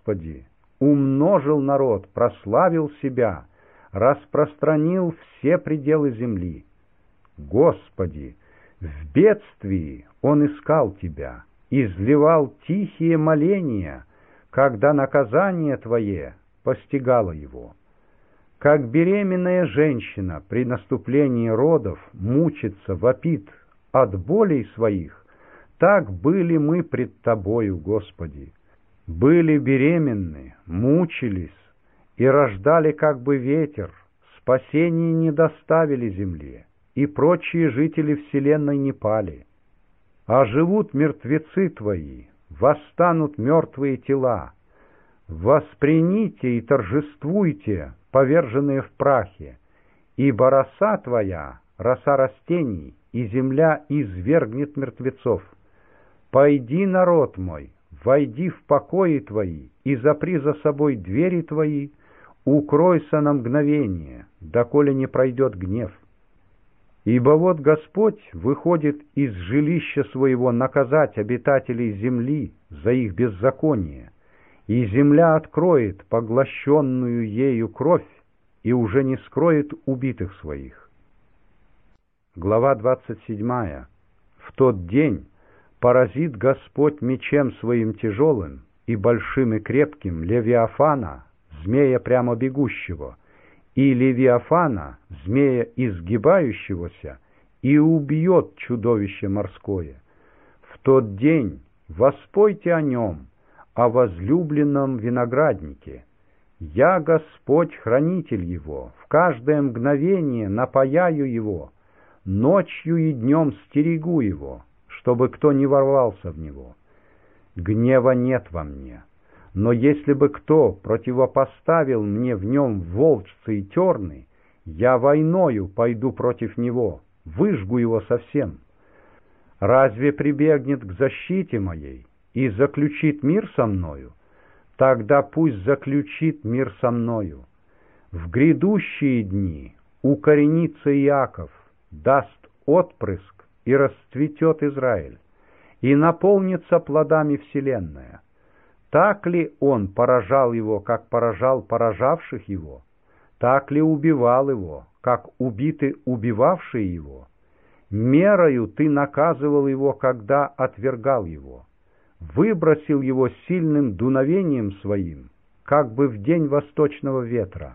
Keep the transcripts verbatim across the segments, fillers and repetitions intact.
Господи, умножил народ, прославил себя, распространил все пределы земли. Господи, в бедствии Он искал Тебя, изливал тихие моления, когда наказание Твое постигало Его. Как беременная женщина при наступлении родов мучится, вопит от болей своих, так были мы пред Тобою, Господи. Были беременны, мучились и рождали как бы ветер, спасения не доставили земле, и прочие жители вселенной не пали. А живут мертвецы Твои, восстанут мертвые тела. Восприните и торжествуйте, поверженные в прахе, ибо роса Твоя, роса растений, и земля извергнет мертвецов. Пойди, народ мой, войди в покои Твои и запри за собой двери Твои, укройся на мгновение, доколе не пройдет гнев. Ибо вот Господь выходит из жилища своего наказать обитателей земли за их беззаконие, и земля откроет поглощенную ею кровь и уже не скроет убитых своих. Глава двадцать седьмая. В тот день поразит Господь мечем своим тяжелым и большим и крепким Левиафана, змея прямо бегущего, и Левиафана, змея изгибающегося, и убьет чудовище морское. В тот день воспойте о нем, о возлюбленном винограднике. Я, Господь, хранитель его, в каждое мгновение напояю его, ночью и днем стерегу его, чтобы кто не ворвался в него. Гнева нет во мне, но если бы кто противопоставил мне в нем волчцы и терны, я войною пойду против него, выжгу его совсем. Разве прибегнет к защите моей и заключит мир со мною? Тогда пусть заключит мир со мною. В грядущие дни укоренится Иаков, даст отпрыск и расцветет Израиль, и наполнится плодами вселенная. Так ли он поражал его, как поражал поражавших его? Так ли убивал его, как убиты убивавшие его? Мерою ты наказывал его, когда отвергал его. Выбросил его сильным дуновением своим, как бы в день восточного ветра.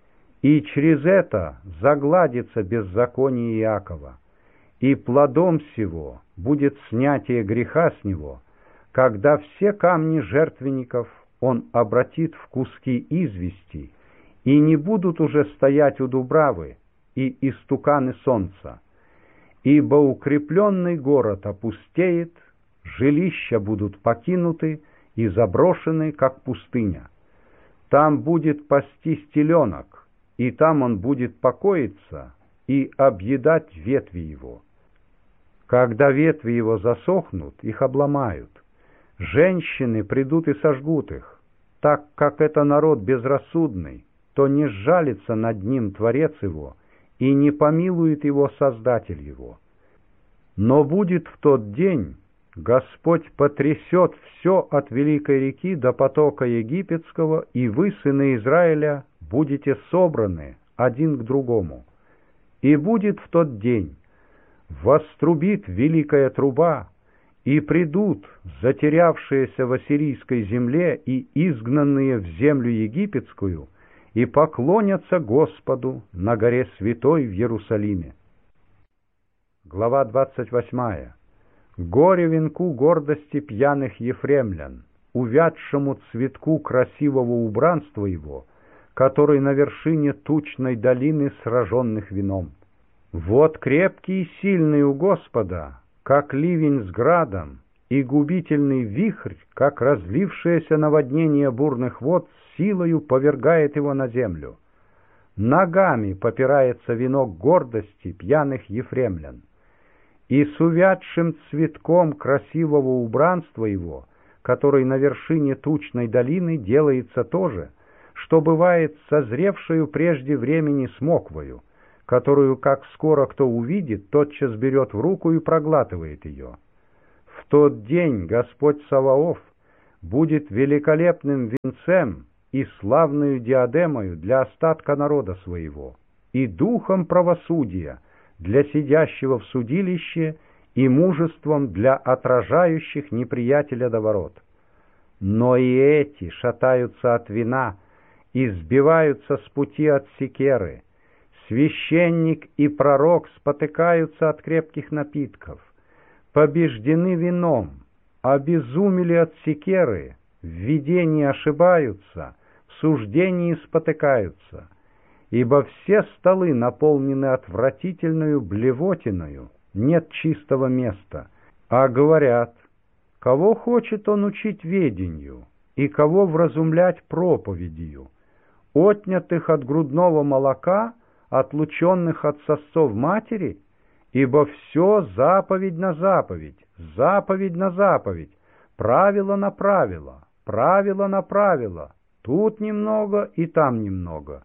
И через это загладится беззаконие Иакова, и плодом сего будет снятие греха с него, когда все камни жертвенников он обратит в куски извести, и не будут уже стоять у дубравы и истуканы солнца. Ибо укрепленный город опустеет, жилища будут покинуты и заброшены, как пустыня. Там будет пастись теленок, и там он будет покоиться и объедать ветви его. Когда ветви его засохнут, их обломают. Женщины придут и сожгут их. Так как это народ безрассудный, то не сжалится над ним Творец его, и не помилует его Создатель его. Но будет в тот день, Господь потрясет все от великой реки до потока египетского, и вы, сыны Израиля, будете собраны один к другому. И будет в тот день, вострубит великая труба, и придут затерявшиеся в ассирийской земле и изгнанные в землю египетскую, и поклонятся Господу на горе святой в Иерусалиме. Глава двадцать восьмая. Горе венку гордости пьяных ефремлян, увядшему цветку красивого убранства его, который на вершине тучной долины сраженных вином. Вот крепкий и сильный у Господа, как ливень с градом, и губительный вихрь, как разлившееся наводнение бурных вод, силою повергает его на землю. Ногами попирается венок гордости пьяных ефремлян. И с увядшим цветком красивого убранства его, который на вершине тучной долины, делается то же, что бывает созревшую прежде времени смоквою, которую, как скоро кто увидит, тотчас берет в руку и проглатывает ее. В тот день Господь Саваоф будет великолепным венцем и славную диадемою для остатка народа своего, и духом правосудия для сидящего в судилище, и мужеством для отражающих неприятеля до ворот. Но и эти шатаются от вина и сбиваются с пути от секеры. Священник и пророк спотыкаются от крепких напитков, побеждены вином, обезумели от секеры, в видении ошибаются, в суждении спотыкаются, ибо все столы наполнены отвратительную блевотиною, нет чистого места, а говорят, кого хочет он учить ведению и кого вразумлять проповедью, отнятых от грудного молока, отлученных от сосцов матери, ибо все заповедь на заповедь, заповедь на заповедь, правило на правило, правило на правило, тут немного и там немного.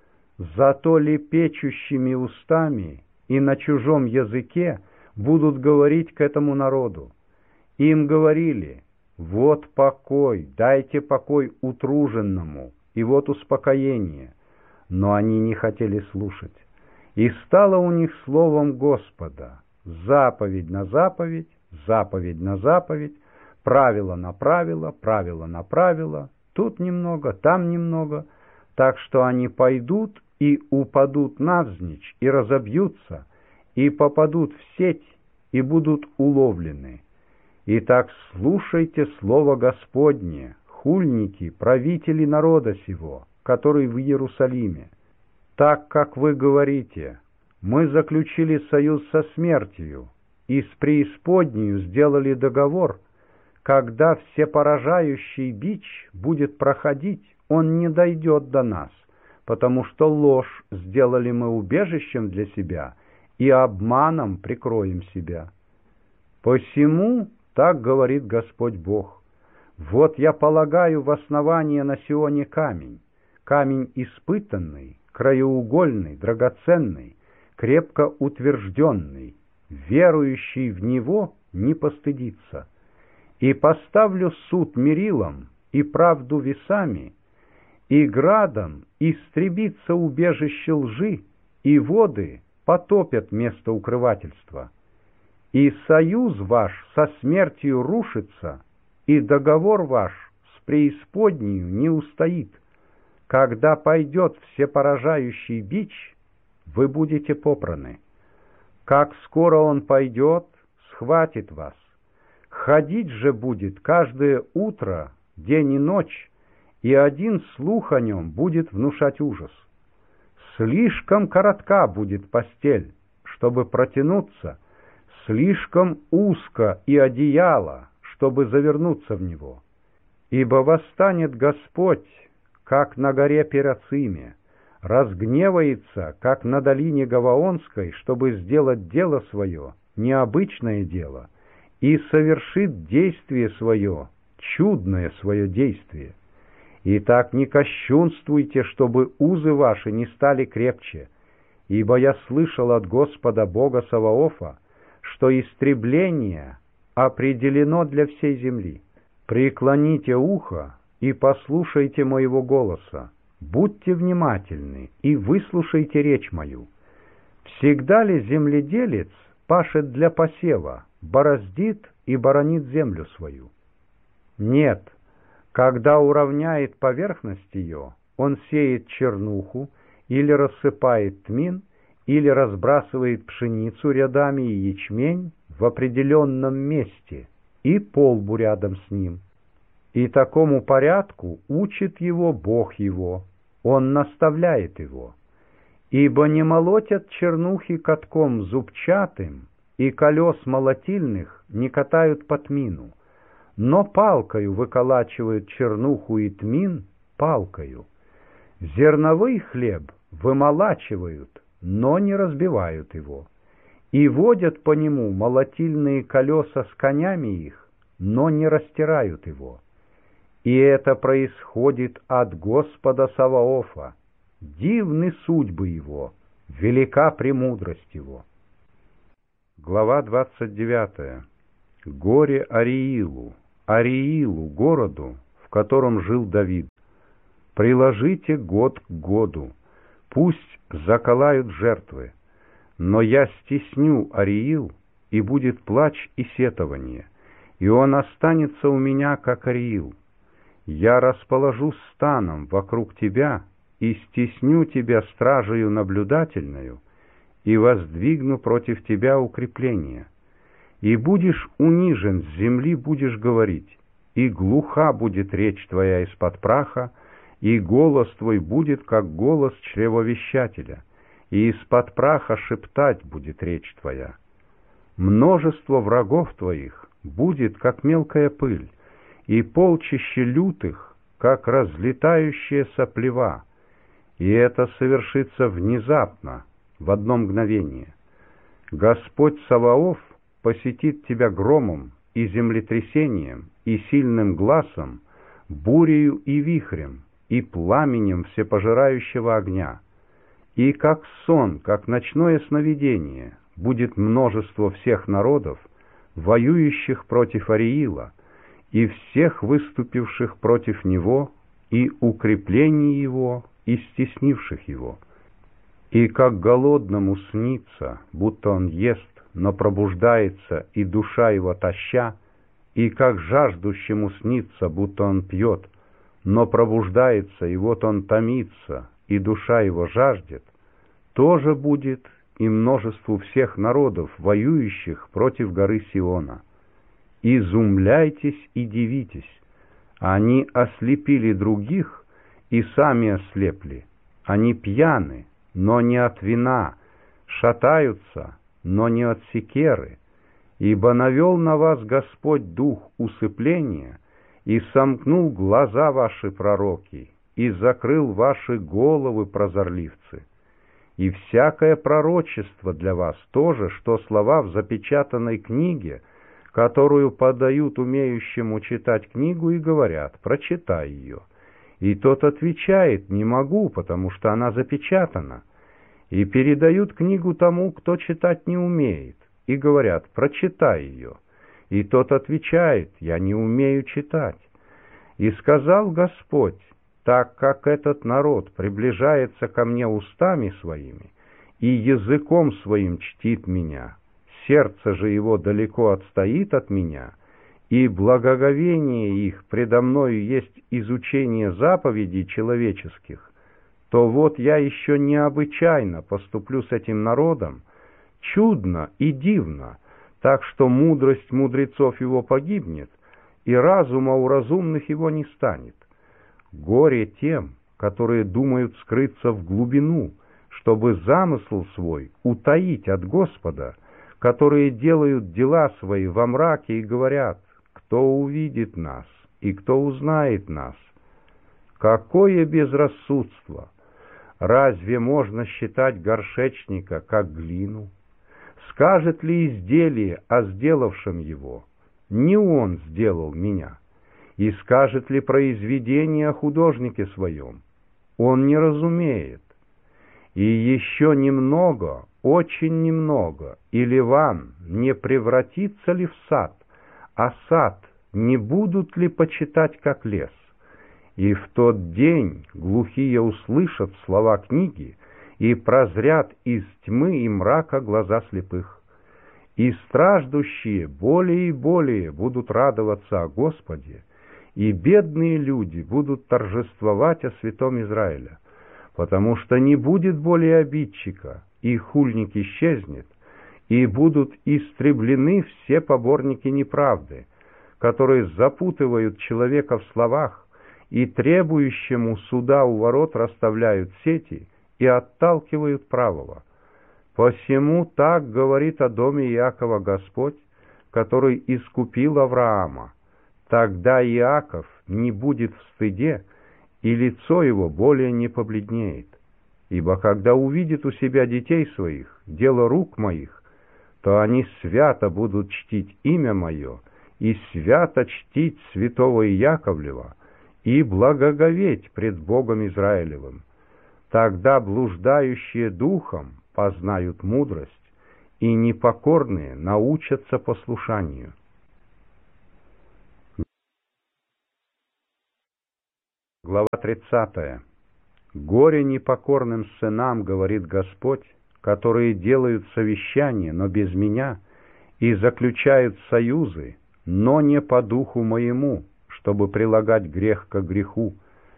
Зато лепечущими устами и на чужом языке будут говорить к этому народу. Им говорили: вот покой, дайте покой утруженному, и вот успокоение. Но они не хотели слушать. И стало у них словом Господа: заповедь на заповедь, заповедь на заповедь, правило на правило, правило на правило, тут немного, там немного, так что они пойдут и упадут навзничь, и разобьются, и попадут в сеть, и будут уловлены. Итак, слушайте слово Господне, хульники, правители народа сего, который в Иерусалиме. Так как вы говорите: мы заключили союз со смертью и с преисподнею сделали договор, когда всепоражающий бич будет проходить, он не дойдет до нас, потому что ложь сделали мы убежищем для себя и обманом прикроем себя. Посему так говорит Господь Бог: вот я полагаю в основание на Сионе камень, камень испытанный, краеугольный, драгоценный, крепко утвержденный, верующий в него не постыдится. И поставлю суд мерилом и правду весами, и градом истребится убежище лжи, и воды потопят место укрывательства. И союз ваш со смертью рушится, и договор ваш с преисподнею не устоит. Когда пойдет всепоражающий бич, вы будете попраны. Как скоро он пойдет, схватит вас. Ходить же будет каждое утро, день и ночь, и один слух о нем будет внушать ужас. Слишком коротка будет постель, чтобы протянуться, слишком узко и одеяло, чтобы завернуться в него. Ибо восстанет Господь, как на горе Перациме, разгневается, как на долине Гаваонской, чтобы сделать дело свое, необычное дело, и совершит действие свое, чудное свое действие. Итак, не кощунствуйте, чтобы узы ваши не стали крепче, ибо я слышал от Господа Бога Саваофа, что истребление определено для всей земли. Преклоните ухо и послушайте моего голоса, будьте внимательны и выслушайте речь мою. Всегда ли земледелец пашет для посева, бороздит и боронит землю свою? Нет, когда уравняет поверхность ее, он сеет чернуху, или рассыпает тмин, или разбрасывает пшеницу рядами и ячмень в определенном месте, и полбу рядом с ним. И такому порядку учит его Бог его, он наставляет его. Ибо не молотят чернухи катком зубчатым, и колес молотильных не катают по тмину, но палкою выколачивают чернуху и тмин палкою. Зерновый хлеб вымолачивают, но не разбивают его, и водят по нему молотильные колеса с конями их, но не растирают его. И это происходит от Господа Саваофа. Дивны судьбы его, велика премудрость его. Глава двадцать девятая. Горе Ариилу, Ариилу, городу, в котором жил Давид. Приложите год к году, пусть заколают жертвы, но я стесню Ариил, и будет плач и сетование, и он останется у меня, как Ариил. Я расположу станом вокруг тебя и стесню тебя стражею наблюдательную, и воздвигну против тебя укрепление. И будешь унижен с земли, будешь говорить, и глуха будет речь твоя из-под праха, и голос твой будет, как голос чревовещателя, и из-под праха шептать будет речь твоя. Множество врагов твоих будет, как мелкая пыль, и полчище лютых, как разлетающаяся плева, и это совершится внезапно, в одно мгновение. Господь Саваоф посетит тебя громом и землетрясением, и сильным гласом, бурею и вихрем, и пламенем всепожирающего огня. И как сон, как ночное сновидение, будет множество всех народов, воюющих против Ариила, и всех выступивших против него, и укреплений его, и стеснивших его. И как голодному снится, будто он ест, но пробуждается, и душа его тоща, и как жаждущему снится, будто он пьет, но пробуждается, и вот он томится, и душа его жаждет, тоже будет и множеству всех народов, воюющих против горы Сиона. Изумляйтесь и дивитесь, они ослепили других и сами ослепли, они пьяны, но не от вина, шатаются, но не от секеры, ибо навел на вас Господь дух усыпления, и сомкнул глаза ваши пророки, и закрыл ваши головы прозорливцы. И всякое пророчество для вас тоже, что слова в запечатанной книге, которую подают умеющему читать книгу и говорят: прочитай ее. И тот отвечает: не могу, потому что она запечатана. И передают книгу тому, кто читать не умеет, и говорят: прочитай ее. И тот отвечает: я не умею читать. И сказал Господь: так как этот народ приближается ко мне устами своими и языком своим чтит меня, сердце же его далеко отстоит от меня, и благоговение их предо мною есть изучение заповедей человеческих, то вот я еще необычайно поступлю с этим народом, чудно и дивно, так что мудрость мудрецов его погибнет, и разума у разумных его не станет. Горе тем, которые думают скрыться в глубину, чтобы замысл свой утаить от Господа, которые делают дела свои во мраке и говорят: кто увидит нас и кто узнает нас? Какое безрассудство! Разве можно считать горшечника как глину? Скажет ли изделие о сделавшем его: не он сделал меня? И скажет ли произведение о художнике своем: он не разумеет? И еще немного, очень немного, и Ливан не превратится ли в сад, а сад не будут ли почитать как лес? И в тот день глухие услышат слова книги и прозрят из тьмы и мрака глаза слепых. И страждущие более и более будут радоваться о Господе, и бедные люди будут торжествовать о святом Израиля, потому что не будет более обидчика, и хульник исчезнет, и будут истреблены все поборники неправды, которые запутывают человека в словах и требующему суда у ворот расставляют сети и отталкивают правого. Посему так говорит о доме Иакова Господь, который искупил Авраама. Тогда Иаков не будет в стыде, и лицо его более не побледнеет. Ибо когда увидит у себя детей своих, дело рук моих, то они свято будут чтить имя мое, и свято чтить святого Иаковлева, и благоговеть пред Богом Израилевым. Тогда блуждающие духом познают мудрость, и непокорные научатся послушанию. глава тридцатая. «Горе непокорным сынам, говорит Господь, которые делают совещания, но без меня, и заключают союзы, но не по духу моему, чтобы прилагать грех ко греху,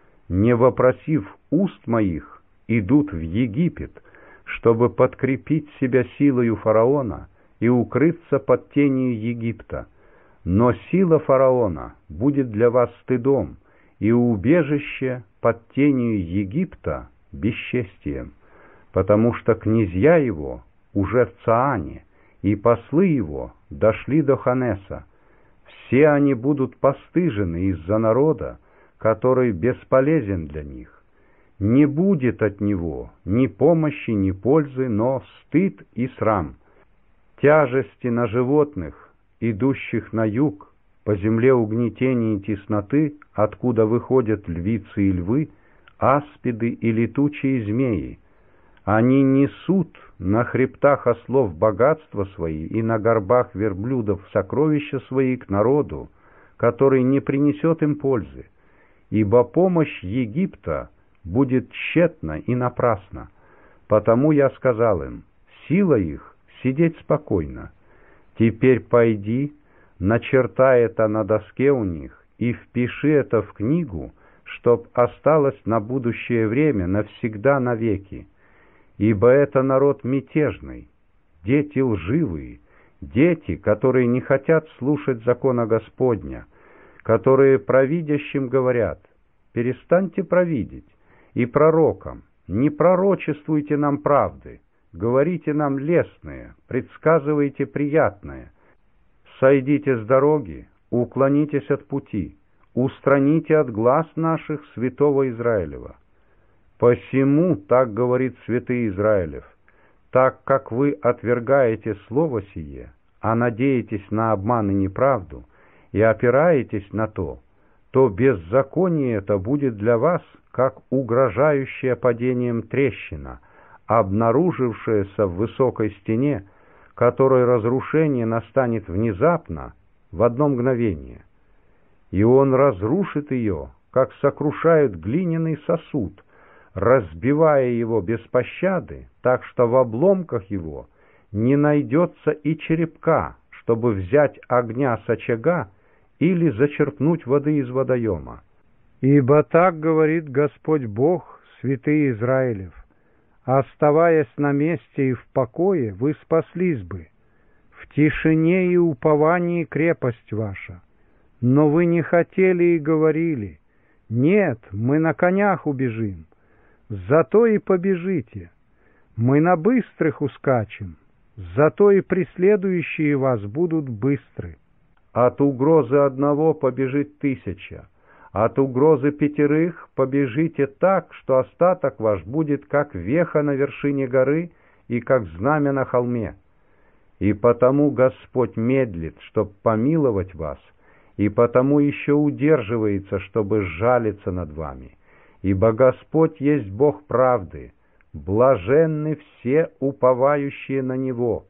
не вопросив уст моих, идут в Египет, чтобы подкрепить себя силою фараона и укрыться под тенью Египта. Но сила фараона будет для вас стыдом, и убежище под тенью Египта бесчестием, потому что князья его уже в Цаане, и послы его дошли до Ханеса. Все они будут постыжены из-за народа, который бесполезен для них. Не будет от него ни помощи, ни пользы, но стыд и срам. Тяжести на животных, идущих на юг, по земле угнетения и тесноты, откуда выходят львицы и львы, аспиды и летучие змеи. Они несут на хребтах ослов богатства свои и на горбах верблюдов сокровища свои к народу, который не принесет им пользы. Ибо помощь Египта будет тщетна и напрасна. Потому я сказал им: сила их сидеть спокойно. Теперь пойди, начертай это на доске у них и впиши это в книгу, чтоб осталось на будущее время навсегда навеки. Ибо это народ мятежный, дети лживые, дети, которые не хотят слушать закона Господня, которые провидящим говорят: перестаньте провидеть, и пророкам: не пророчествуйте нам правды, говорите нам лестное, предсказывайте приятное. Сойдите с дороги, уклонитесь от пути, устраните от глаз наших святого Израилева. Посему так говорит святый Израилев: так как вы отвергаете слово сие, а надеетесь на обман и неправду, и опираетесь на то, то беззаконие это будет для вас, как угрожающая падением трещина, обнаружившаяся в высокой стене, которой разрушение настанет внезапно, в одно мгновение. И он разрушит ее, как сокрушают глиняный сосуд, разбивая его без пощады, так что в обломках его не найдется и черепка, чтобы взять огня с очага или зачерпнуть воды из водоема. Ибо так говорит Господь Бог, святый Израилев: оставаясь на месте и в покое, вы спаслись бы, в тишине и уповании крепость ваша. Но вы не хотели и говорили: нет, мы на конях убежим. Зато и побежите. Мы на быстрых ускачем, зато и преследующие вас будут быстры. От угрозы одного побежит тысяча, от угрозы пятерых побежите так, что остаток ваш будет как веха на вершине горы и как знамя на холме. И потому Господь медлит, чтоб помиловать вас, и потому еще удерживается, чтобы сжалиться над вами. Ибо Господь есть Бог правды, блаженны все уповающие на Него.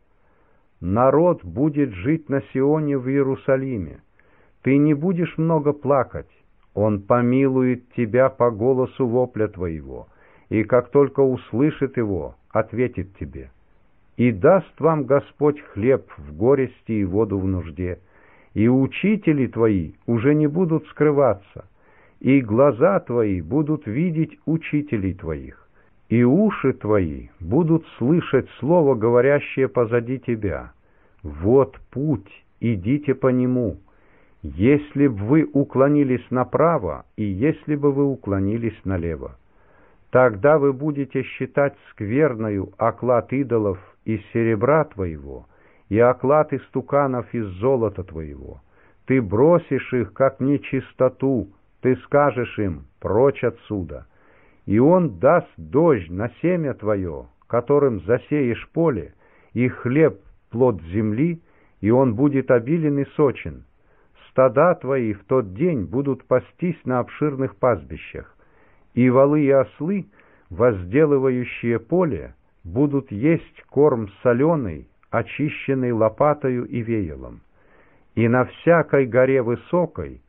Народ будет жить на Сионе в Иерусалиме. Ты не будешь много плакать, Он помилует тебя по голосу вопля твоего, и как только услышит его, ответит тебе. И даст вам Господь хлеб в горести и воду в нужде, и учители твои уже не будут скрываться, и глаза твои будут видеть учителей твоих, и уши твои будут слышать слово, говорящее позади тебя. Вот путь, идите по нему. Если б вы уклонились направо, и если бы вы уклонились налево, тогда вы будете считать скверною оклад идолов из серебра твоего и оклад истуканов из золота твоего. Ты бросишь их, как нечистоту, ты скажешь им: прочь отсюда. И он даст дождь на семя твое, которым засеешь поле, и хлеб плод земли, и он будет обилен и сочен. Стада твои в тот день будут пастись на обширных пастбищах, и волы и ослы, возделывающие поле, будут есть корм соленый, очищенный лопатою и веялом. И на всякой горе высокой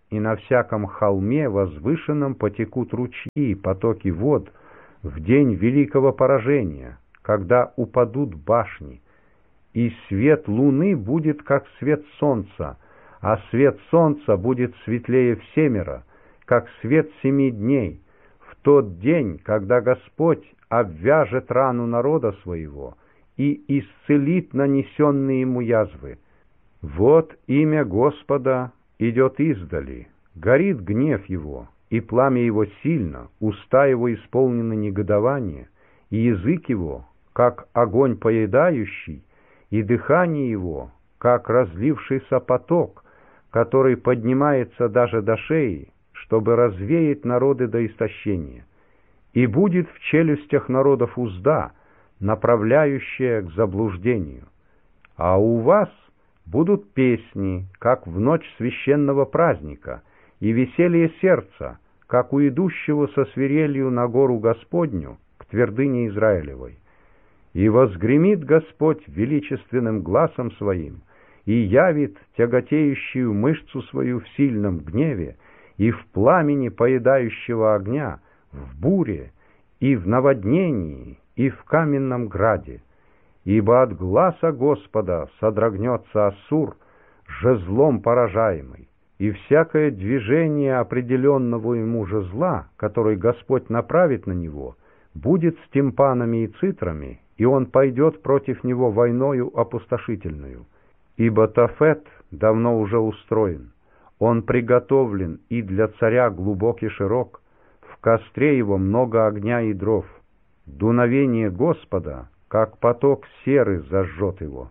и на всяком холме возвышенном потекут ручьи, потоки вод в день великого поражения, когда упадут башни. И свет луны будет, как свет солнца, а свет солнца будет светлее всемеро, как свет семи дней, в тот день, когда Господь обвяжет рану народа своего и исцелит нанесенные ему язвы. Вот имя Господа идет издали, горит гнев его, и пламя его сильно, уста его исполнены негодования, и язык его, как огонь поедающий, и дыхание его, как разлившийся поток, который поднимается даже до шеи, чтобы развеять народы до истощения. И будет в челюстях народов узда, направляющая к заблуждению. А у вас будут песни, как в ночь священного праздника, и веселье сердца, как у идущего со свирелью на гору Господню к твердыне Израилевой. И возгремит Господь величественным гласом своим, и явит тяготеющую мышцу свою в сильном гневе, и в пламени поедающего огня, в буре, и в наводнении, и в каменном граде. Ибо от гласа Господа содрогнется Ассур, жезлом поражаемый, и всякое движение определенного ему жезла, который Господь направит на него, будет с тимпанами и цитрами, и он пойдет против него войною опустошительную. Ибо Тофет давно уже устроен, он приготовлен и для царя глубок и широк, в костре его много огня и дров. Дуновение Господа, как поток серы, зажжет его.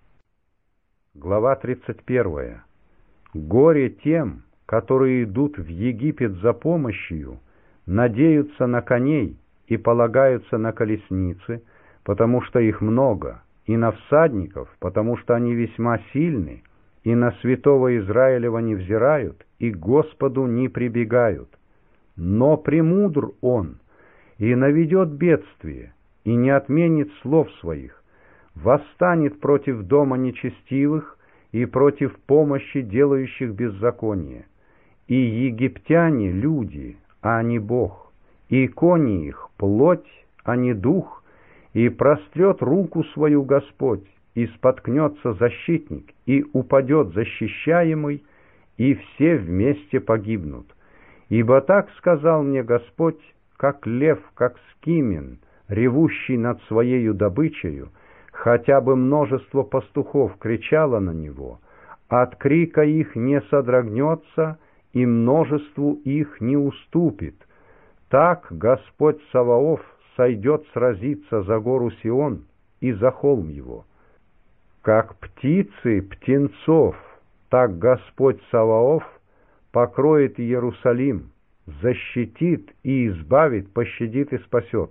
Глава тридцать первая. Горе тем, которые идут в Египет за помощью, надеются на коней и полагаются на колесницы, потому что их много, и на всадников, потому что они весьма сильны, и на святого Израилева не взирают, и к Господу не прибегают. Но премудр он, и наведет бедствие, и не отменит слов своих, восстанет против дома нечестивых и против помощи делающих беззаконие. И египтяне — люди, а не Бог, и кони их — плоть, а не дух, и прострет руку свою Господь, и споткнется защитник, и упадет защищаемый, и все вместе погибнут. Ибо так сказал мне Господь, как лев, как скимен, ревущий над своею добычею, хотя бы множество пастухов кричало на него, от крика их не содрогнется, и множеству их не уступит. Так Господь Саваоф сойдет сразиться за гору Сион и за холм его. Как птицы птенцов, так Господь Саваоф покроет Иерусалим, защитит и избавит, пощадит и спасет.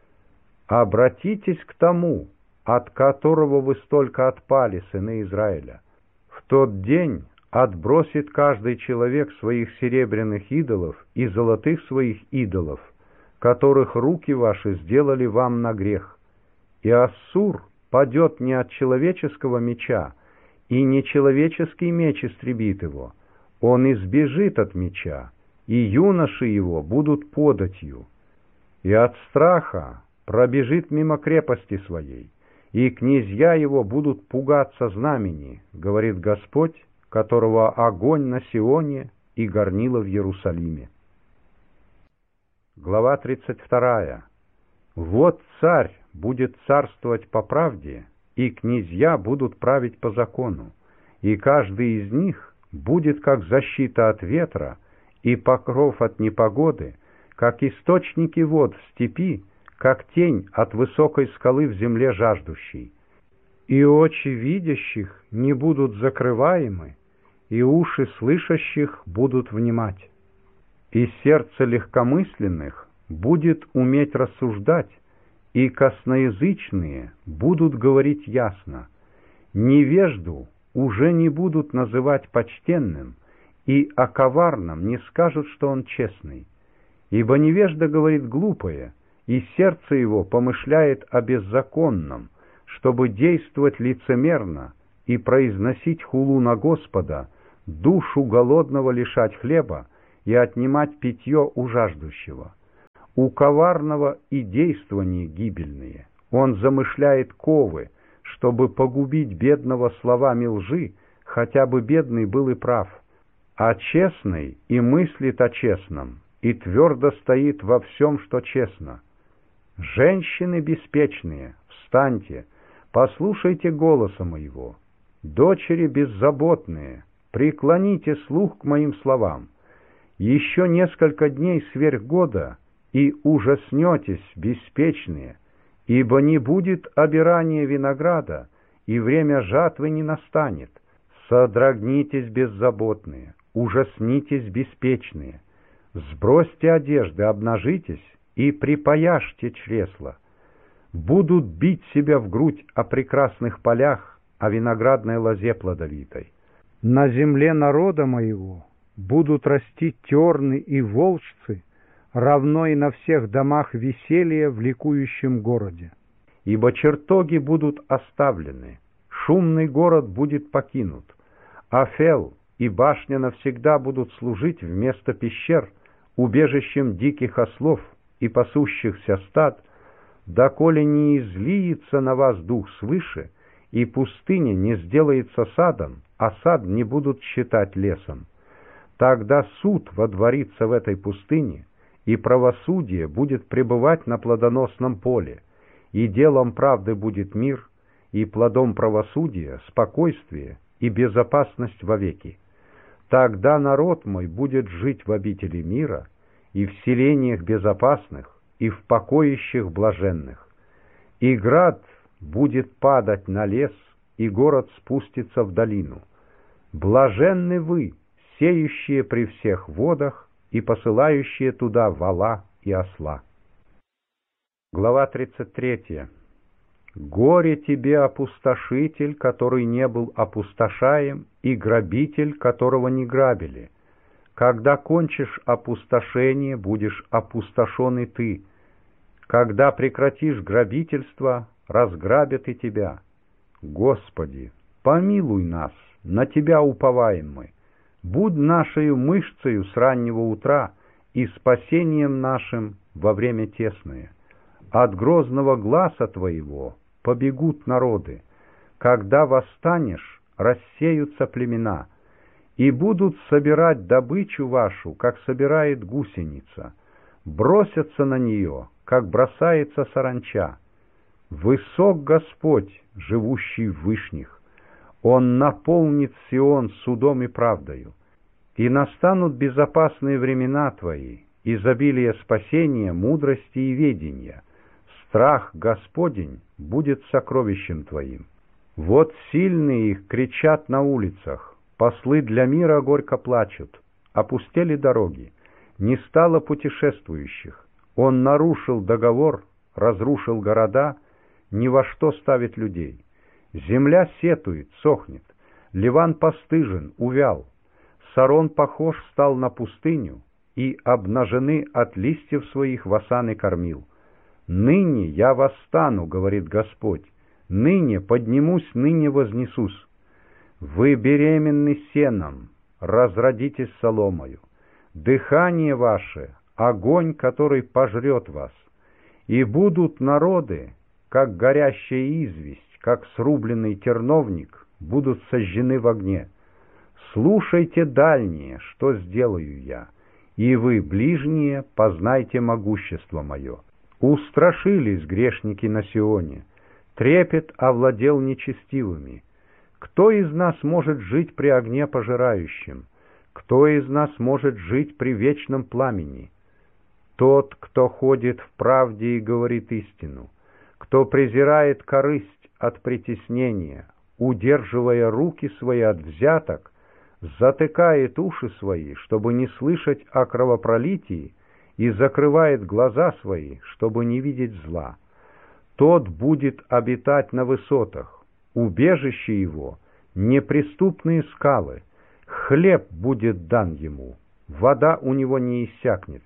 Обратитесь к тому, от которого вы столько отпали, сыны Израиля. В тот день отбросит каждый человек своих серебряных идолов и золотых своих идолов, которых руки ваши сделали вам на грех. И Ассур падет не от человеческого меча, и не человеческий меч истребит его. Он избежит от меча, и юноши его будут податью. И от страха пробежит мимо крепости своей, и князья его будут пугаться знамени, говорит Господь, которого огонь на Сионе и горнило в Иерусалиме. Глава тридцать вторая. Вот царь будет царствовать по правде, и князья будут править по закону, и каждый из них будет как защита от ветра и покров от непогоды, как источники вод в степи, как тень от высокой скалы в земле жаждущей. И очи видящих не будут закрываемы, и уши слышащих будут внимать. И сердце легкомысленных будет уметь рассуждать, и косноязычные будут говорить ясно. Невежду уже не будут называть почтенным, и о коварном не скажут, что он честный. Ибо невежда говорит глупое, и сердце его помышляет о беззаконном, чтобы действовать лицемерно и произносить хулу на Господа, душу голодного лишать хлеба и отнимать питье у жаждущего. У коварного и действования гибельные. Он замышляет ковы, чтобы погубить бедного словами лжи, хотя бы бедный был и прав. А честный и мыслит о честном, и твердо стоит во всем, что честно. Женщины беспечные, встаньте, послушайте голоса моего. Дочери беззаботные, преклоните слух к моим словам. Еще несколько дней сверх года, и ужаснетесь, беспечные, ибо не будет обирания винограда, и время жатвы не настанет. Содрогнитесь, беззаботные, ужаснитесь, беспечные. Сбросьте одежды, обнажитесь и припояжьте чресла. Будут бить себя в грудь о прекрасных полях, о виноградной лозе плодовитой. На земле народа моего будут расти терны и волжцы, равно и на всех домах веселья в ликующем городе. Ибо чертоги будут оставлены, шумный город будет покинут, Афел и башня навсегда будут служить вместо пещер, убежищем диких ослов и пасущихся стад, доколе не излиется на вас дух свыше, и пустыня не сделается садом, а сад не будут считать лесом. Тогда суд водворится в этой пустыне, и правосудие будет пребывать на плодоносном поле, и делом правды будет мир, и плодом правосудия — спокойствие и безопасность вовеки. Тогда народ мой будет жить в обители мира, и в селениях безопасных, и в покоищах блаженных. И град будет падать на лес, и город спустится в долину. Блаженны вы, сеющие при всех водах и посылающие туда вола и осла. Глава тридцать третья. Горе тебе, опустошитель, который не был опустошаем, и грабитель, которого не грабили. Когда кончишь опустошение, будешь опустошен и ты. Когда прекратишь грабительство, разграбят и тебя. Господи, помилуй нас, на Тебя уповаем мы. Будь нашею мышцею с раннего утра и спасением нашим во время тесное. От грозного гласа Твоего побегут народы. Когда восстанешь, рассеются племена, и будут собирать добычу вашу, как собирает гусеница, бросятся на нее, как бросается саранча. Высок Господь, живущий в вышних, Он наполнит Сион судом и правдою, и настанут безопасные времена Твои, изобилие спасения, мудрости и ведения. Страх Господень будет сокровищем Твоим. Вот сильные их кричат на улицах, послы для мира горько плачут, опустели дороги, не стало путешествующих. Он нарушил договор, разрушил города, ни во что ставит людей. Земля сетует, сохнет, Ливан постыжен, увял, Сарон похож стал на пустыню, и обнажены от листьев своих васаны кормил. «Ныне я восстану, — говорит Господь, — ныне поднимусь, ныне вознесусь. Вы беременны сеном, разродитесь соломою. Дыхание ваше — огонь, который пожрет вас. И будут народы, как горящая известь, как срубленный терновник, будут сожжены в огне. Слушайте, дальние, что сделаю я, и вы, ближние, познайте могущество мое». Устрашились грешники на Сионе, трепет овладел нечестивыми. Кто из нас может жить при огне пожирающем? Кто из нас может жить при вечном пламени? Тот, кто ходит в правде и говорит истину, кто презирает корысть от притеснения, удерживая руки свои от взяток, затыкает уши свои, чтобы не слышать о кровопролитии, и закрывает глаза свои, чтобы не видеть зла. Тот будет обитать на высотах, убежище его — неприступные скалы, хлеб будет дан ему, вода у него не иссякнет.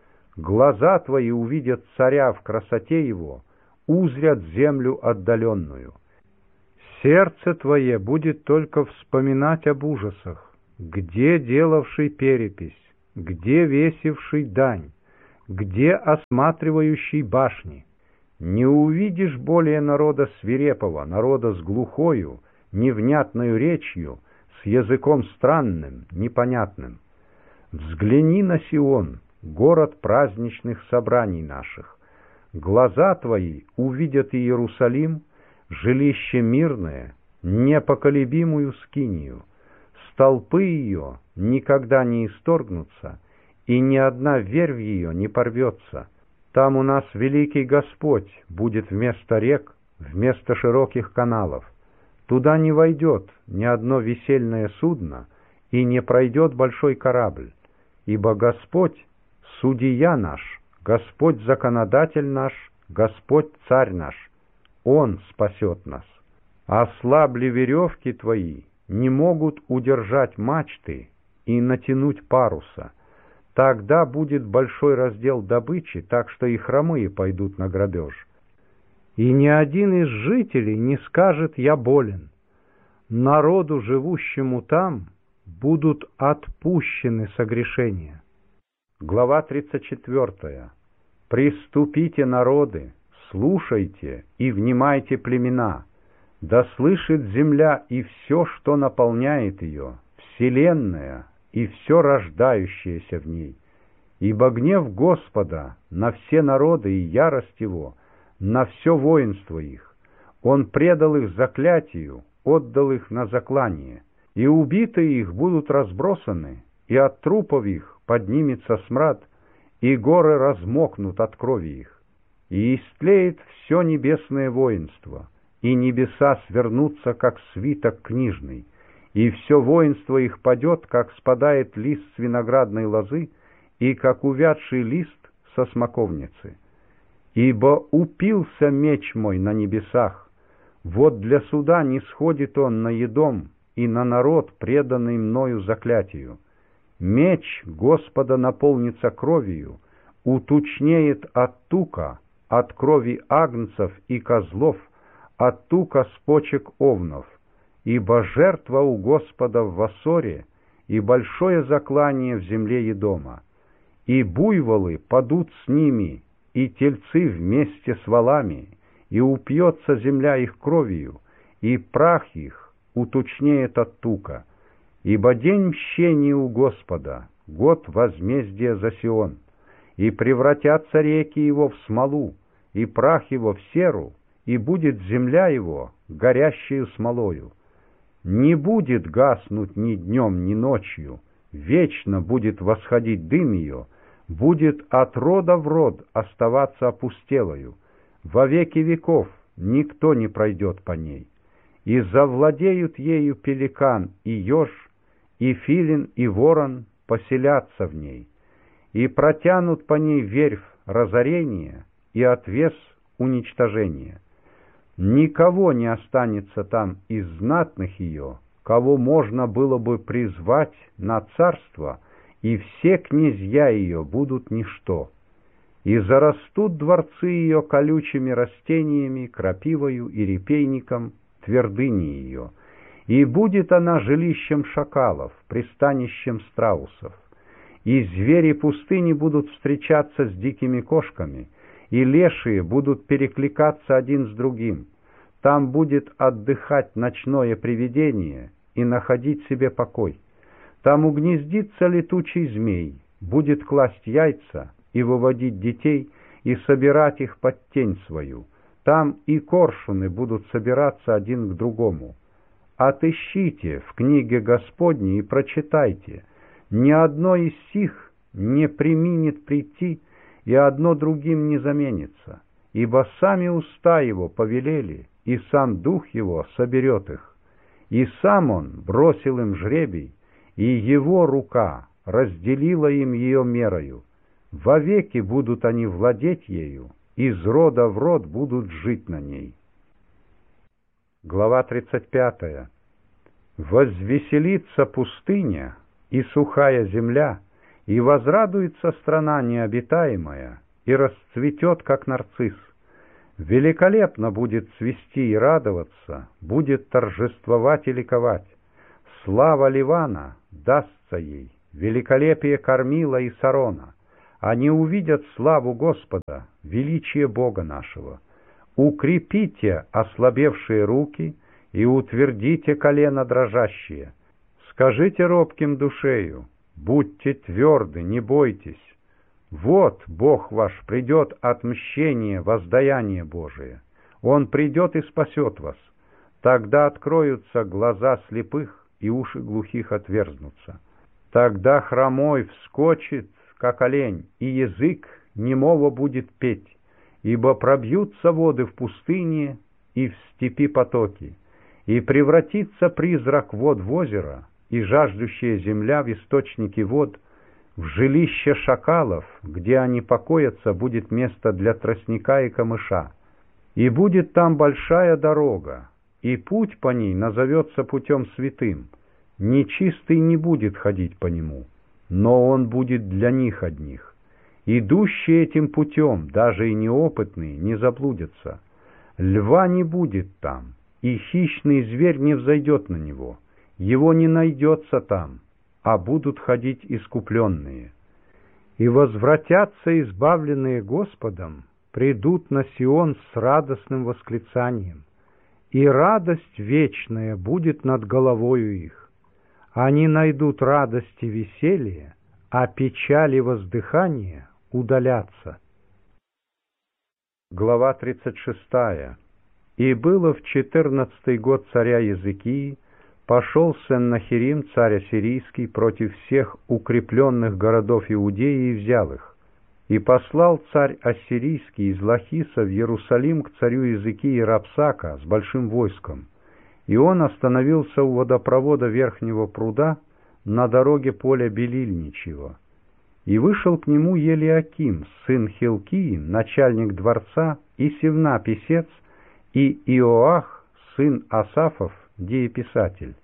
Глаза твои увидят царя в красоте его, узрят землю отдаленную. Сердце твое будет только вспоминать об ужасах, Где делавший перепись? Где весивший дань? Где осматривающий башни? Не увидишь более народа свирепого, народа с глухою, невнятною речью, с языком странным, непонятным. Взгляни на Сион, город праздничных собраний наших. Глаза твои увидят Иерусалим, жилище мирное, непоколебимую скинию. Столпы ее никогда не исторгнутся, и ни одна вервь ее не порвется. Там у нас великий Господь будет вместо рек, вместо широких каналов. Туда не войдет ни одно весельное судно, и не пройдет большой корабль, ибо Господь — судья наш, Господь — законодатель наш, Господь — царь наш. Он спасет нас. Ослабли веревки твои, не могут удержать мачты и натянуть паруса. Тогда будет большой раздел добычи, так что и хромые пойдут на грабеж. И ни один из жителей не скажет «я болен». Народу, живущему там, будут отпущены согрешения. Глава тридцать четвёртая. «Приступите, народы, слушайте и внимайте, племена. Да слышит земля и все, что наполняет ее, вселенная и все рождающееся в ней. Ибо гнев Господа на все народы и ярость Его на все воинство их. Он предал их заклятию, отдал их на заклание, и убитые их будут разбросаны, и от трупов их поднимется смрад, и горы размокнут от крови их. И истлеет все небесное воинство, и небеса свернутся, как свиток книжный, и все воинство их падет, как спадает лист с виноградной лозы, и как увядший лист со смоковницы. Ибо упился меч мой на небесах, вот для суда не сходит он на едом, и на народ, преданный мною заклятию. Меч Господа наполнится кровью, утучнеет от тука, от крови агнцев и козлов, от тука с почек овнов. Ибо жертва у Господа в Вассоре, и большое заклание в земле Едома. И буйволы падут с ними, и тельцы вместе с волами, и упьется земля их кровью, и прах их утучнеет от тука. Ибо день мщения у Господа, год возмездия за Сион, и превратятся реки его в смолу, и прах его в серу, и будет земля его горящею смолою. Не будет гаснуть ни днем, ни ночью, вечно будет восходить дым ее, будет от рода в род оставаться опустелою, во веки веков никто не пройдет по ней. И завладеют ею пеликан и еж, и филин и ворон поселятся в ней, и протянут по ней верфь разорения и отвес уничтожения. Никого не останется там из знатных ее, кого можно было бы призвать на царство, и все князья ее будут ничто. И зарастут дворцы ее колючими растениями, крапивою и репейником, твердыни ее, и будет она жилищем шакалов, пристанищем страусов. И звери пустыни будут встречаться с дикими кошками, и лешие будут перекликаться один с другим. Там будет отдыхать ночное привидение и находить себе покой. Там угнездится летучий змей, будет класть яйца и выводить детей, и собирать их под тень свою. Там и коршуны будут собираться один к другому. Отыщите в книге Господней и прочитайте. Ни одно из сих не преминет прийти, и одно другим не заменится, ибо сами уста его повелели, и сам дух его соберет их. И сам он бросил им жребий, и его рука разделила им ее мерою. Вовеки будут они владеть ею, из рода в род будут жить на ней. Глава тридцать пятая. Возвеселится пустыня и сухая земля, и возрадуется страна необитаемая, и расцветет, как нарцисс. Великолепно будет цвести и радоваться, будет торжествовать и ликовать. Слава Ливана дастся ей, великолепие Кормила и Сарона. Они увидят славу Господа, величие Бога нашего. Укрепите ослабевшие руки и утвердите колено дрожащие. Скажите робким душею: будьте тверды, не бойтесь. Вот Бог ваш придет отмщение, воздаяние Божие. Он придет и спасет вас. Тогда откроются глаза слепых, и уши глухих отверзнутся. Тогда хромой вскочит, как олень, и язык немого будет петь, ибо пробьются воды в пустыне и в степи потоки, и превратится призрак вод в озеро, и жаждущая земля в источники вод. В жилище шакалов, где они покоятся, будет место для тростника и камыша. И будет там большая дорога, и путь по ней назовется путем святым. Нечистый не будет ходить по нему, но он будет для них одних. Идущие этим путем, даже и неопытные, не заблудятся. Льва не будет там, и хищный зверь не взойдет на него. Его не найдется там, а будут ходить искупленные. И возвратятся избавленные Господом, придут на Сион с радостным восклицанием, и радость вечная будет над головою их. Они найдут радость и веселье, а печаль и воздыхание удалятся. Глава тридцать шестая. И было в четырнадцатый год царя Езекии, пошел Сеннахерим, царь ассирийский, против всех укрепленных городов Иудеи и взял их. И послал царь ассирийский из Лахиса в Иерусалим к царю Езекии Рапсака с большим войском. И он остановился у водопровода Верхнего пруда на дороге поля Белильничьего. И вышел к нему Елиаким, сын Хилкии, начальник дворца, и Севна, писец, и Иоах, сын Асафов, дееписатель.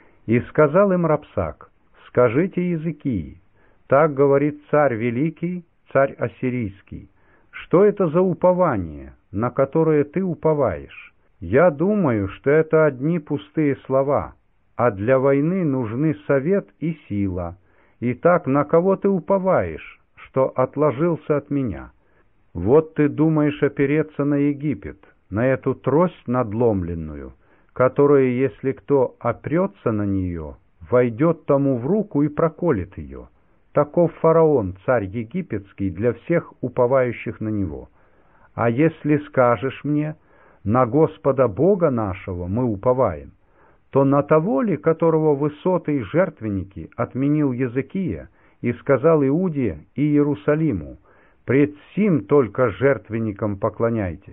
И сказал им Рапсак: скажите Езекии, так говорит царь великий, царь ассирийский, что это за упование, на которое ты уповаешь? Я думаю, что это одни пустые слова, а для войны нужны совет и сила. Итак, на кого ты уповаешь, что отложился от меня? Вот ты думаешь опереться на Египет, на эту трость надломленную, которая, если кто опрется на нее, войдет тому в руку и проколет ее. Таков фараон, царь египетский, для всех уповающих на него. А если скажешь мне: на Господа Бога нашего мы уповаем, то на того ли, которого высоты и жертвенники отменил Езекия и сказал Иуде и Иерусалиму: пред сим только жертвенникам поклоняйтесь.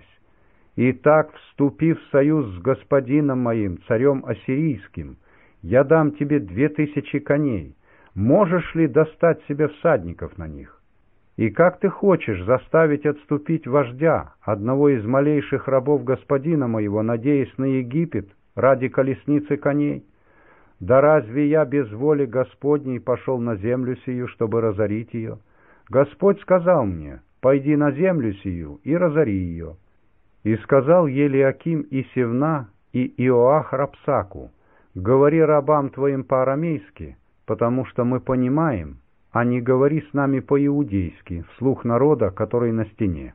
Итак, вступив в союз с господином моим, царем ассирийским, я дам тебе две тысячи коней. Можешь ли достать себе всадников на них? И как ты хочешь заставить отступить вождя, одного из малейших рабов господина моего, надеясь на Египет ради колесницы коней? Да разве я без воли Господней пошел на землю сию, чтобы разорить ее? Господь сказал мне: пойди на землю сию и разори ее. И сказал Елиаким и Севна и Иоах Рапсаку: говори рабам твоим по-арамейски, потому что мы понимаем, а не говори с нами по-иудейски, вслух народа, который на стене.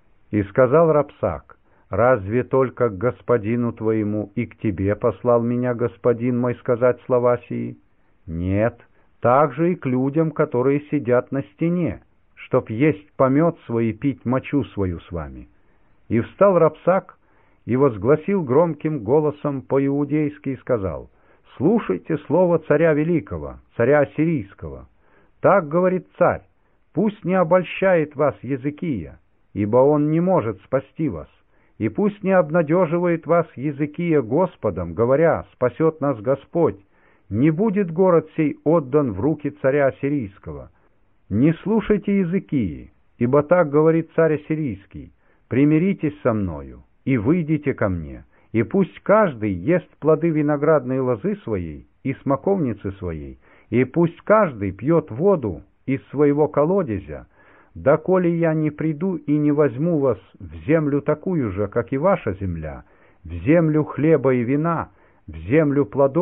И сказал Рапсак: разве только к господину твоему и к тебе послал меня господин мой сказать слова сии? Нет, также и к людям, которые сидят на стене, чтоб есть помет свой и пить мочу свою с вами. И встал Рапсак и возгласил громким голосом по-иудейски и сказал: слушайте слово царя великого, царя ассирийского. Так говорит царь: пусть не обольщает вас Езекия, ибо он не может спасти вас, и пусть не обнадеживает вас Езекия Господом, говоря: спасет нас Господь. Не будет город сей отдан в руки царя ассирийского. Не слушайте Езекии, ибо так говорит царь ассирийский: примиритесь со мною и выйдите ко мне, и пусть каждый ест плоды виноградной лозы своей и смоковницы своей, и пусть каждый пьет воду из своего колодезя, доколе я не приду и не возьму вас в землю такую же, как и ваша земля, в землю хлеба и вина, в землю плодов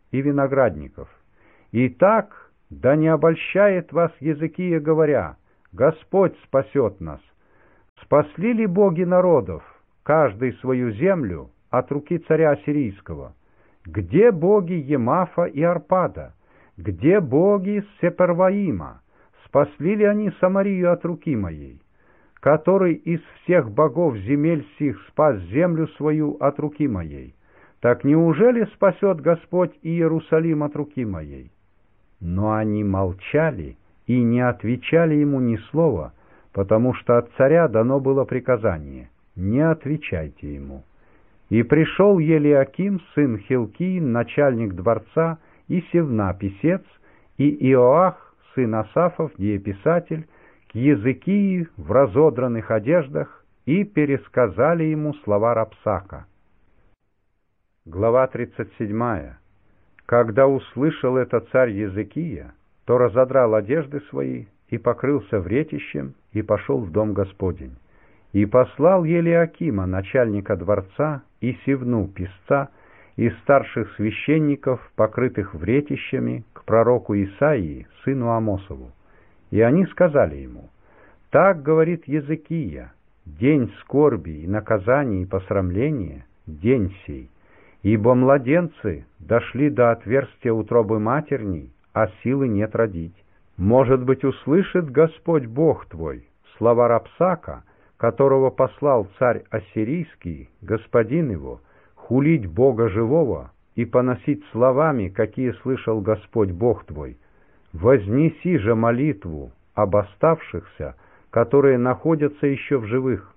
и виноградников. И так, да не обольщает вас Езекия, говоря: Господь спасет нас. Спасли ли боги народов, каждый свою землю, от руки царя ассирийского? Где боги Емафа и Арпада? Где боги Сепарваима? Спасли ли они Самарию от руки моей? Который из всех богов земель сих спас землю свою от руки моей? Так неужели спасет Господь и Иерусалим от руки моей? Но они молчали и не отвечали ему ни слова, потому что от царя дано было приказание: не отвечайте ему. И пришел Елиаким, сын Хилкии, начальник дворца, и Севна, писец, и Иоах, сын Асафов, дееписатель, к Езекии в разодранных одеждах, и пересказали ему слова Рапсака. Глава тридцать седьмая. Когда услышал это царь Езекия, то разодрал одежды свои и покрылся вретищем, и пошел в дом Господень. И послал Елиакима, начальника дворца, и Севну, писца, и старших священников, покрытых вретищами, к пророку Исаии, сыну Амосову. И они сказали ему: «Так говорит Езекия: день скорби и наказания и посрамления, день сей, ибо младенцы дошли до отверстия утробы матерней, а силы нет родить. Может быть, услышит Господь Бог твой слова Рапсака, которого послал царь ассирийский, господин его, хулить Бога живого и поносить словами, какие слышал Господь Бог твой. Вознеси же молитву об оставшихся, которые находятся еще в живых».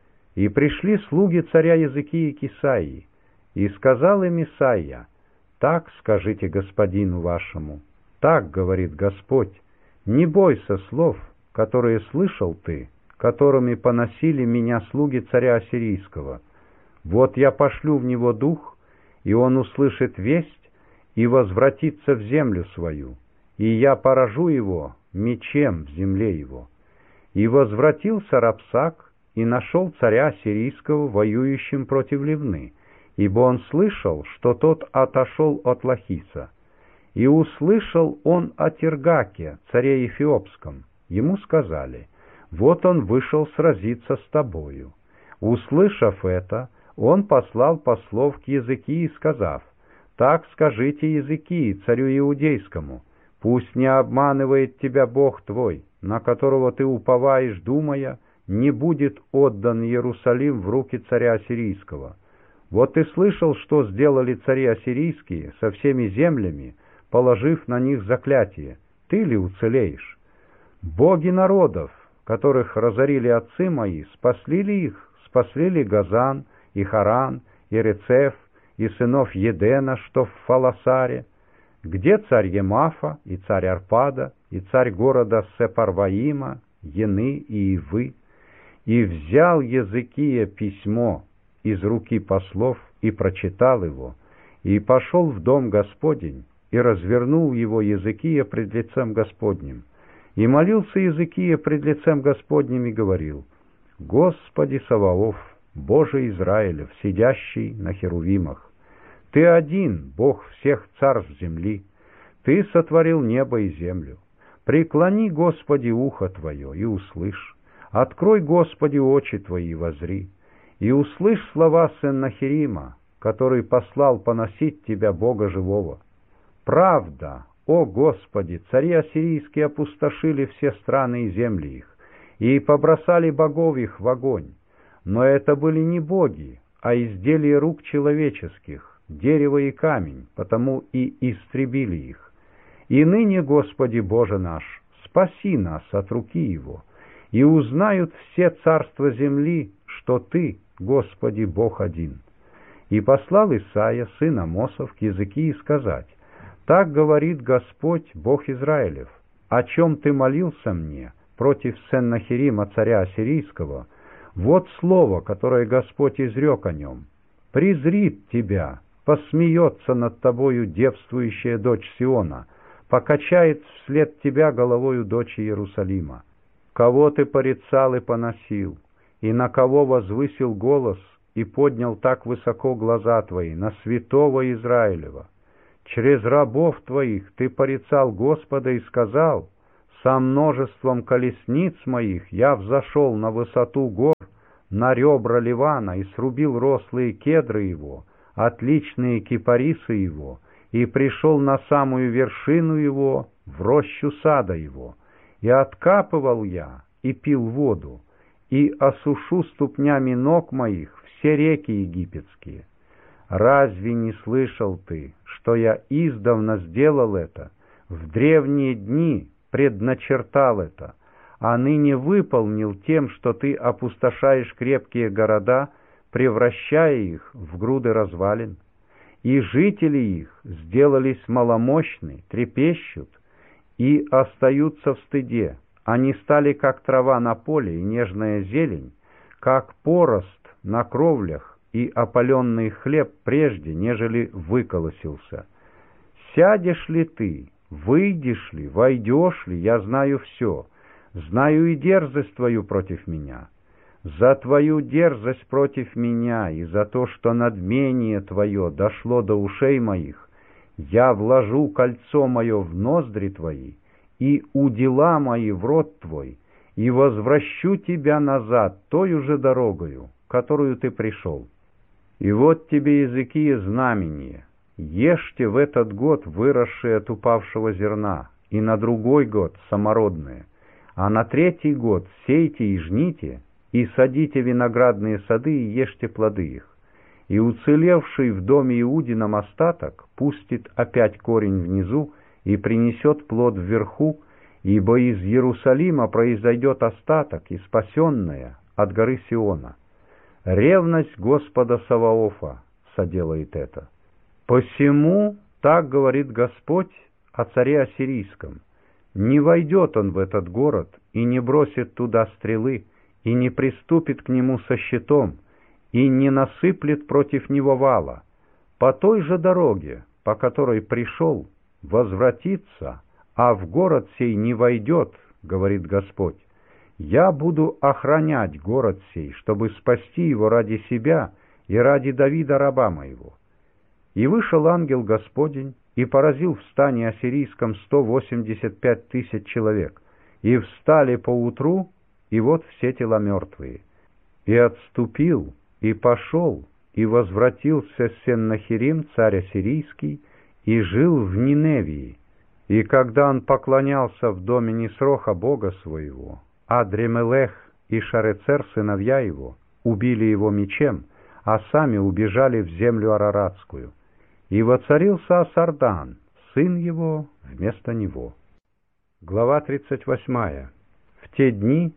И пришли слуги царя Езекии к Исаии, и сказал им Исаия: «Так скажите господину вашему, так говорит Господь: не бойся слов, которые слышал ты, которыми поносили меня слуги царя ассирийского. Вот я пошлю в него дух, и он услышит весть и возвратится в землю свою, и я поражу его мечем в земле его». И возвратился Рапсак и нашел царя ассирийского воюющим против Ливны, ибо он слышал, что тот отошел от Лахиса. И услышал он о Тергаке, царе Эфиопском. Ему сказали: «Вот он вышел сразиться с тобою». Услышав это, он послал послов к Езекии, сказав: «Так скажите Езекии, царю иудейскому: пусть не обманывает тебя Бог твой, на которого ты уповаешь, думая, не будет отдан Иерусалим в руки царя ассирийского. Вот ты слышал, что сделали цари ассирийские со всеми землями, положив на них заклятие. Ты ли уцелеешь? Боги народов, которых разорили отцы мои, спасли ли их? Спасли ли Газан, и Харан, и Рецеф, и сынов Едена, что в Фаласаре? Где царь Емафа, и царь Арпада, и царь города Сепарваима, Ены и Ивы?» И взял Езекия письмо из руки послов и прочитал его, и пошел в дом Господень, и развернул его Езекия пред лицем Господним. И молился Езекия пред лицем Господним и говорил: «Господи Саваоф, Боже Израилев, сидящий на херувимах, Ты один, Бог всех царств земли, Ты сотворил небо и землю. Преклони, Господи, ухо Твое и услышь. Открой, Господи, очи Твои и возри, и услышь слова Сеннахерима, который послал поносить Тебя, Бога живого. Правда, о Господи, цари ассирийские опустошили все страны и земли их, и побросали богов их в огонь. Но это были не боги, а изделия рук человеческих, дерево и камень, потому и истребили их. И ныне, Господи Боже наш, спаси нас от руки его, и узнают все царства земли, что Ты, Господи, Бог один». И послал Исаия, сын Амосов, к Езекии сказать: «Так говорит Господь, Бог Израилев: о чем ты молился мне против Сеннахерима, царя ассирийского? Вот слово, которое Господь изрек о нем: презрит тебя, посмеется над тобою девствующая дочь Сиона, покачает вслед тебя головою дочь Иерусалима. Кого ты порицал и поносил, и на кого возвысил голос и поднял так высоко глаза твои, на святого Израилева? Через рабов твоих ты порицал Господа и сказал: со множеством колесниц моих я взошел на высоту гор, на ребра Ливана, и срубил рослые кедры его, отличные кипарисы его, и пришел на самую вершину его, в рощу сада его, и откапывал я, и пил воду, и осушу ступнями ног моих все реки египетские. Разве не слышал ты, что я издавна сделал это, в древние дни предначертал это, а ныне выполнил тем, что ты опустошаешь крепкие города, превращая их в груды развалин? И жители их сделались маломощны, трепещут и остаются в стыде. Они стали как трава на поле и нежная зелень, как порост на кровлях и опаленный хлеб прежде, нежели выколосился. Сядешь ли ты, выйдешь ли, войдешь ли, я знаю все, знаю и дерзость твою против меня. За твою дерзость против меня и за то, что надмение твое дошло до ушей моих, я вложу кольцо мое в ноздри твои и удила мои в рот твой, и возвращу тебя назад тою же дорогою, которую ты пришел. И вот тебе языки и знамения. Ешьте в этот год выросшие от упавшего зерна, и на другой год самородные, а на третий год сейте и жните, и садите виноградные сады и ешьте плоды их. И уцелевший в доме Иудином остаток пустит опять корень внизу и принесет плод вверху, ибо из Иерусалима произойдет остаток и спасенное от горы Сиона. Ревность Господа Саваофа соделает это. Посему так говорит Господь о царе Ассирийском: не войдет он в этот город и не бросит туда стрелы, и не приступит к нему со щитом, и не насыплет против него вала. По той же дороге, по которой пришел, возвратится, а в город сей не войдет, говорит Господь. Я буду охранять город сей, чтобы спасти его ради себя и ради Давида раба моего. И вышел ангел Господень и поразил в стане ассирийском сто восемьдесят пять тысяч человек, и встали поутру, и вот все тела мертвые. И отступил, и пошел, и возвратился Сеннахерим, царь ассирийский, и жил в Ниневии. И когда он поклонялся в доме Нисроха бога своего, Адремелех и Шарецер, сыновья его, убили его мечем, а сами убежали в землю Араратскую. И воцарился Асардан, сын его, вместо него. Глава тридцать восьмая. В те дни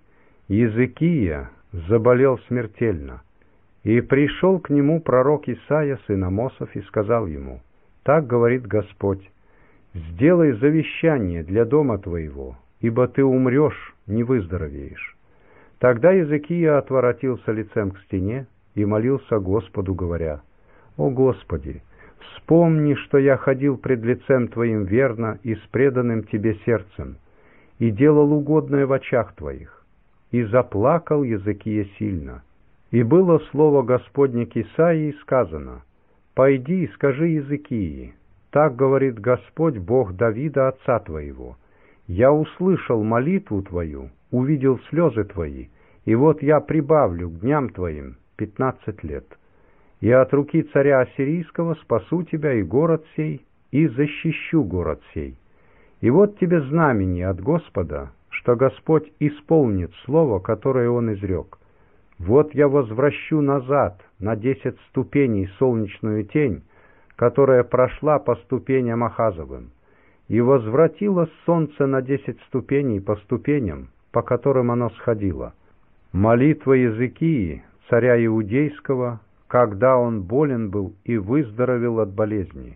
Иезекия заболел смертельно, и пришел к нему пророк Исаия, сын Амосов, и сказал ему: «Так говорит Господь: сделай завещание для дома твоего, ибо ты умрешь, не выздоровеешь». Тогда Иезекия отворотился лицем к стене и молился Господу, говоря: «О Господи, вспомни, что я ходил пред лицем Твоим верно и с преданным Тебе сердцем, и делал угодное в очах Твоих». И заплакал Иезекия сильно. И было слово Господне к Исаии сказано: «Пойди и скажи Иезекии: так говорит Господь, Бог Давида, отца твоего: я услышал молитву твою, увидел слезы твои, и вот я прибавлю к дням твоим пятнадцать лет. И от руки царя ассирийского спасу тебя и город сей, и защищу город сей. И вот тебе знамение от Господа, что Господь исполнит слово, которое Он изрек. Вот я возвращу назад на десять ступеней солнечную тень, которая прошла по ступеням Ахазовым, и возвратилось солнце на десять ступеней по ступеням, по которым оно сходило». Молитва Иезекии, царя Иудейского, когда он болен был и выздоровел от болезни.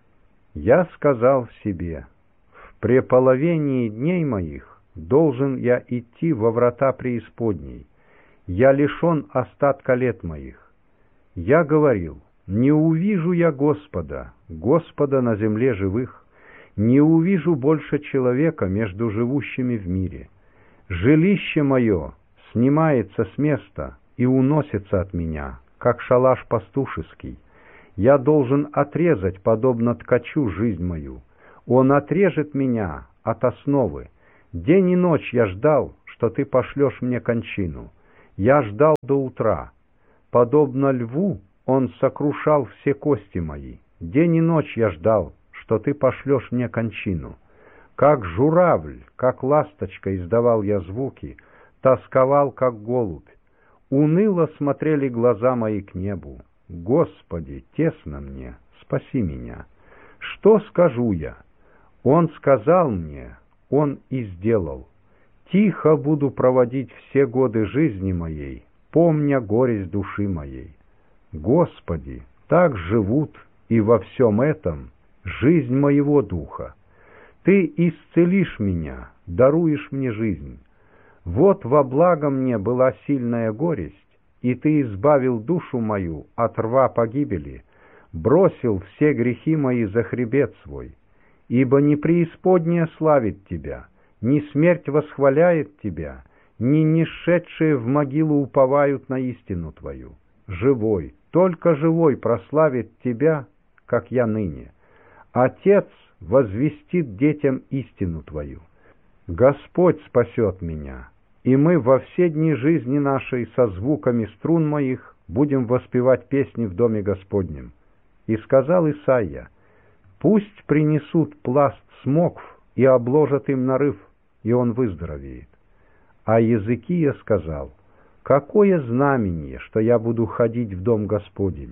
«Я сказал в себе: в преполовении дней моих должен я идти во врата преисподней. Я лишен остатка лет моих. Я говорил: не увижу я Господа, Господа на земле живых, не увижу больше человека между живущими в мире. Жилище мое снимается с места и уносится от меня, как шалаш пастушеский. Я должен отрезать, подобно ткачу, жизнь мою. Он отрежет меня от основы. День и ночь я ждал, что ты пошлешь мне кончину. Я ждал до утра. Подобно льву он сокрушал все кости мои. День и ночь я ждал, что ты пошлешь мне кончину. Как журавль, как ласточка издавал я звуки, тосковал, как голубь. Уныло смотрели глаза мои к небу. Господи, тесно мне, спаси меня. Что скажу я? Он сказал мне, он и сделал. Тихо буду проводить все годы жизни моей, помня горесть души моей. Господи, так живут и во всем этом жизнь моего духа. Ты исцелишь меня, даруешь мне жизнь. Вот во благо мне была сильная горесть, и ты избавил душу мою от рва погибели, бросил все грехи мои за хребет свой. Ибо не преисподняя славит тебя, ни смерть восхваляет тебя, ни нишедшие в могилу уповают на истину твою. Живой, только живой прославит тебя, как я ныне. Отец возвестит детям истину твою. Господь спасет меня, и мы во все дни жизни нашей со звуками струн моих будем воспевать песни в доме Господнем. И сказал Исаия: пусть принесут пласт смокв и обложат им нарыв, и он выздоровеет. А Иезекия сказал: какое знамение, что я буду ходить в дом Господень.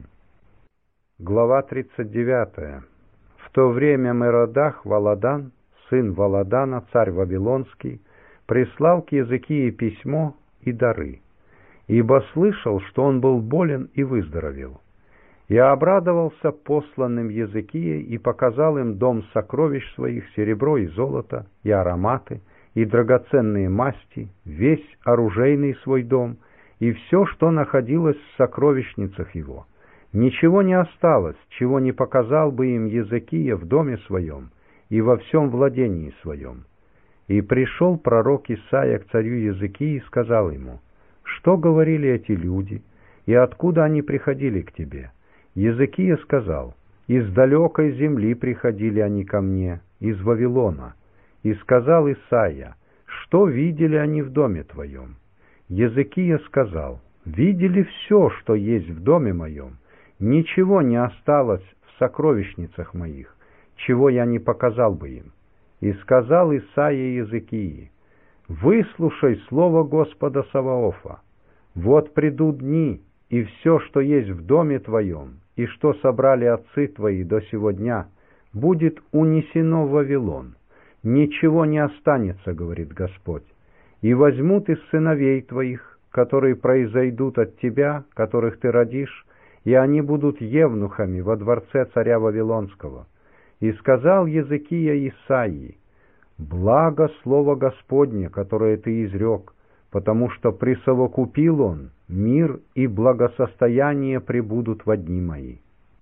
Глава тридцать девятая. В то время Меродах Валадан, сын Валадана, царь Вавилонский, прислал к Иезекии письмо и дары, ибо слышал, что он был болен и выздоровел. И обрадовался посланным Иезекией и показал им дом сокровищ своих, серебро и золото, и ароматы, и драгоценные масти, весь оружейный свой дом, и все, что находилось в сокровищницах его. Ничего не осталось, чего не показал бы им Иезекия в доме своем и во всем владении своем. И пришел пророк Исаия к царю Иезекии и сказал ему: что говорили эти люди, и откуда они приходили к тебе? Иезекия сказал: из далекой земли приходили они ко мне, из Вавилона. И сказал Исаия: что видели они в доме твоем? Иезекия сказал: видели все, что есть в доме моем, ничего не осталось в сокровищницах моих, чего я не показал бы им. И сказал Исаия Иезекии: выслушай слово Господа Саваофа. Вот придут дни, и все, что есть в доме твоем, и что собрали отцы твои до сего дня, будет унесено в Вавилон. Ничего не останется, говорит Господь. И возьмут из сыновей твоих, которые произойдут от тебя, которых ты родишь, и они будут евнухами во дворце царя Вавилонского. И сказал Иезекия Исаии: благо слово Господне, которое ты изрек, потому что присовокупил он, мир и благосостояние пребудут во дни мои.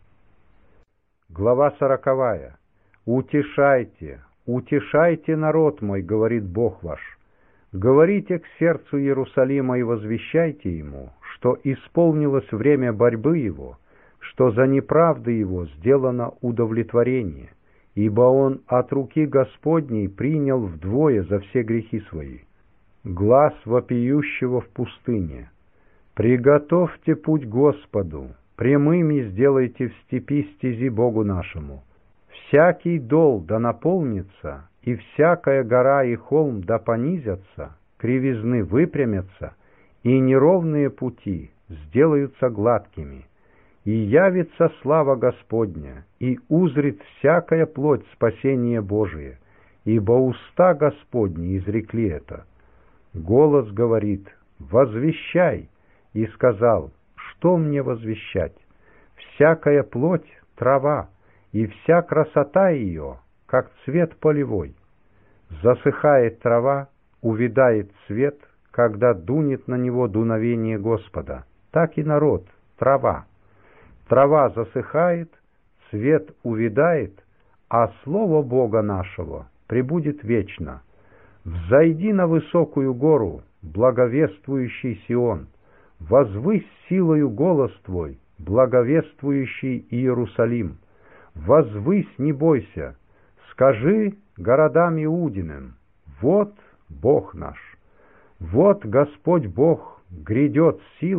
Глава сороковая. Утешайте, утешайте народ мой, говорит Бог ваш. Говорите к сердцу Иерусалима и возвещайте ему, что исполнилось время борьбы его, что за неправды его сделано удовлетворение, ибо он от руки Господней принял вдвое за все грехи свои. Глас вопиющего в пустыне: приготовьте путь Господу, прямыми сделайте в степи стези Богу нашему. Всякий дол да наполнится, и всякая гора и холм да понизятся, кривизны выпрямятся, и неровные пути сделаются гладкими. И явится слава Господня, и узрит всякая плоть спасение Божие, ибо уста Господни изрекли это. Голос говорит: возвещай, и сказал: что мне возвещать? Всякая плоть — трава, и вся красота ее, как цвет полевой. Засыхает трава, увядает цвет, когда дунет на него дуновение Господа. Так и народ — трава. Трава засыхает, цвет увядает, а слово Бога нашего пребудет вечно. Взойди на высокую гору, благовествующий Сион, возвысь силою голос твой, благовествующий Иерусалим, возвысь, не бойся, скажи городам Иудиным: вот Бог наш, вот Господь Бог грядет силой